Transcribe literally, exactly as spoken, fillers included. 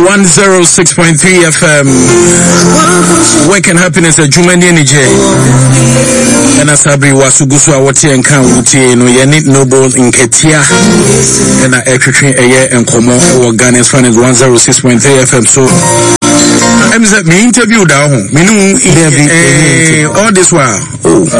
one oh six point three F M. Work and happiness at Jumani N J. And as Sabri was Sugusu, what you encounter, no, you need noble in Ketia. And I actually a year and come on, Ghana's fan is one oh six point three F M. So, I'm that me interview down. Me know all this while. Oh.